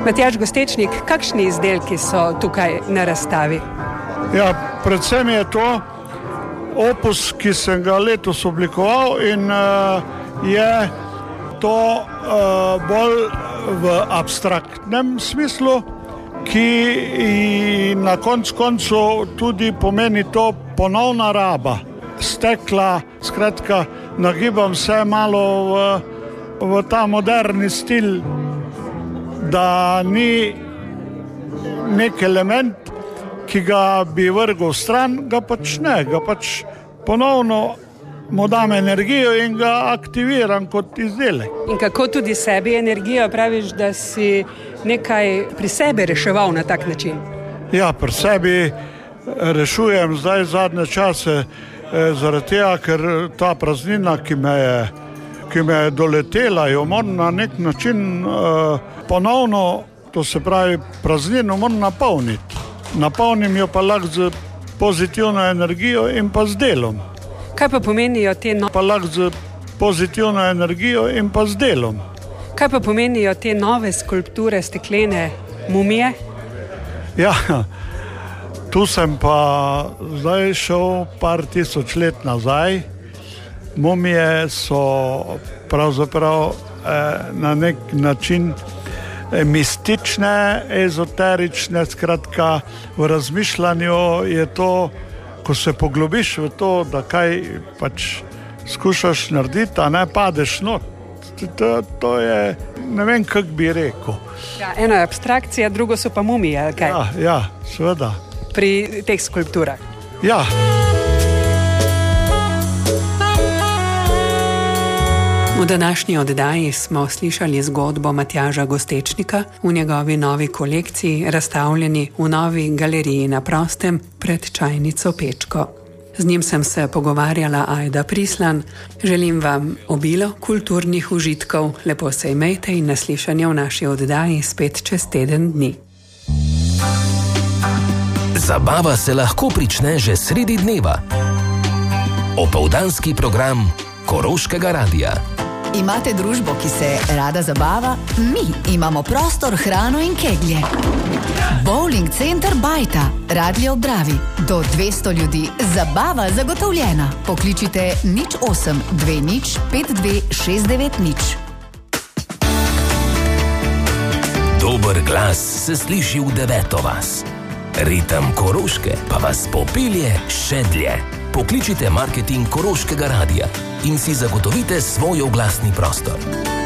Matjaž Gostečnik, kakšni izdelki so tukaj na razstavi? Ja, predvsem je to opus, ki sem ga letos oblikoval in je to bolj v abstraktnem smislu, ki na koncu tudi pomeni to ponovna raba stekla, skratka nagibam se malo v ta moderni stil, da ni nek element, ki ga bi vrgal stran, ga pač ponovno mu dam energijo in ga aktiviram kot izdelek. In kako tudi sebi energijo, praviš, da si nekaj pri sebi reševal na tak način? Ja, pri sebi rešujem zdaj zadnje čase zaradi tega, ker ta praznina, ki me je doletela, jo moram na nek način ponovno, to se pravi praznino moram napolniti. Napolnim jo pa lahko z pozitivno energijo in pa z delom. Kaj pa pomenijo Kaj pa pomenijo te nove skulpture, steklene mumije? Ja, tu sem pa zdaj šel par tisoč let nazaj. Mumije so pravzaprav na nek način mistične, ezoterične, skratka v razmišljanju je to, ko se poglobiš v to, da kaj pač skušaš narediti, a ne padeš not. To je, ne vem, kako bi rekel. Ja, eno je abstrakcija, drugo so pa mumije, kaj? Ja, seveda. Pri teh skulpturah. Ja. V današnji oddaji smo slišali zgodbo Matjaža Gostečnika v njegovi novi kolekciji, razstavljeni v novi galeriji na prostem pred čajnico Pečko. Z njim sem se pogovarjala Ajda Prislan. Želim vam obilo kulturnih užitkov, lepo se imejte in naslišanje v naši oddaji spet čez teden dni. Zabava se lahko prične že sredi dneva. Opoldanski program Koroškega radia. Imate družbo, ki se rada zabava? Mi imamo prostor, hrano in keglje. Bowling center Bajta, Radlje ob Dravi. Do 200 ljudi, zabava zagotovljena. Pokličite 08 20 52 690. Dober glas se sliši v deveto vas. Ritem Koroške pa vas popelje še dlje. Pokličite marketing Koroškega radia in si zagotovite svoj oglasni prostor.